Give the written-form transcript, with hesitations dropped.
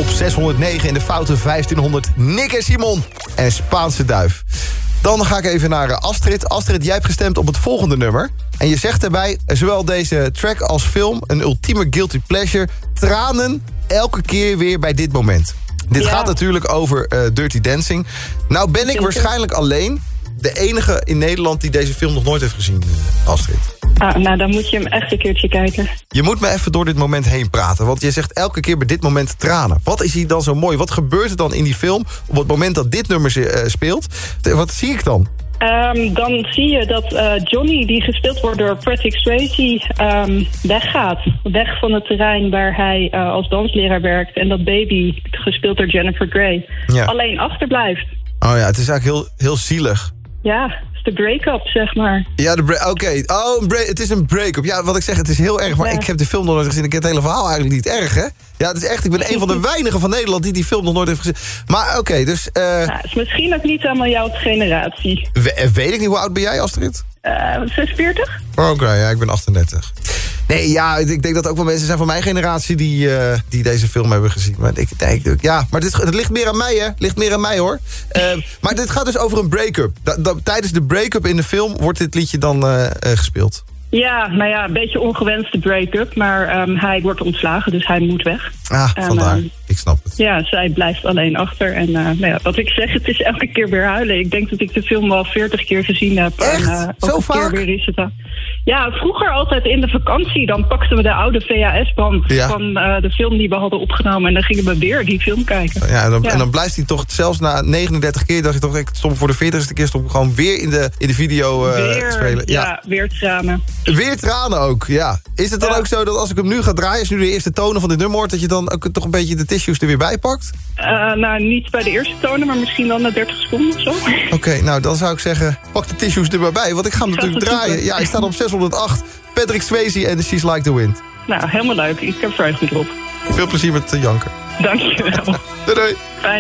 Op 609 in de foute 1500 Nick en Simon en Spaanse Duif. Dan ga ik even naar Astrid. Astrid, jij hebt gestemd op het volgende nummer. En je zegt daarbij, zowel deze track als film... een ultieme guilty pleasure. Tranen elke keer weer bij dit moment. Dit gaat natuurlijk over Dirty Dancing. Nou ben ik waarschijnlijk alleen de enige in Nederland... die deze film nog nooit heeft gezien, Astrid. Nou, dan moet je hem echt een keertje kijken. Je moet me even door dit moment heen praten. Want je zegt elke keer bij dit moment tranen. Wat is hier dan zo mooi? Wat gebeurt er dan in die film... op het moment dat dit nummer speelt? Wat zie ik dan? Dan zie je dat Johnny, die gespeeld wordt door Patrick Swayze... weggaat. Weg van het terrein waar hij als dansleraar werkt. En dat Baby, gespeeld door Jennifer Grey, alleen achterblijft. Oh ja, het is eigenlijk heel zielig. Ja, het is de break-up, zeg maar. Ja, oké. Het is een break-up. Ja, wat ik zeg, het is heel erg. Maar ik heb de film nog nooit gezien. Ik ken het hele verhaal eigenlijk niet erg, hè? Ja, het is echt, ik ben een van de weinigen van Nederland die film nog nooit heeft gezien. Maar oké, dus... het is misschien ook niet helemaal jouw generatie. Weet ik niet, hoe oud ben jij, Astrid? 46. Oké, ja, ik ben 38. Nee, ja, ik denk dat ook wel mensen zijn van mijn generatie die deze film hebben gezien. Maar maar het ligt meer aan mij, hè? Ligt meer aan mij, hoor. Maar dit gaat dus over een break-up. Tijdens de break-up in de film wordt dit liedje dan gespeeld. Ja, nou ja, een beetje ongewenste break-up. Maar hij wordt ontslagen, dus hij moet weg. Vandaar. Ik snap het. Ja, zij blijft alleen achter. En wat ik zeg, het is elke keer weer huilen. Ik denk dat ik de film al 40 keer gezien heb. Echt? En, zo vaak? Keer weer is het ja, vroeger altijd in de vakantie. Dan pakten we de oude VHS-band van de film die we hadden opgenomen. En dan gingen we weer die film kijken. Ja, en dan blijft hij toch zelfs na 39 keer... dacht je toch, ik stop voor de 40ste keer... stop gewoon weer in de video spelen. Ja, weer tranen. Weer tranen ook, ja. Is het dan ook zo dat als ik hem nu ga draaien... als nu de eerste tonen van dit nummer hoort... dat je dan ook toch een beetje de tissues er weer bij pakt? Nou, niet bij de eerste tonen, maar misschien dan na 30 seconden of zo. Oké, nou dan zou ik zeggen, pak de tissues er maar bij. Want ik ga hem natuurlijk draaien. Ja, hij staat op 608. Patrick Swayze en She's Like the Wind. Nou, helemaal leuk. Ik heb vreugde erop. Veel plezier met janken. Dankjewel. Doei doei. Fijn.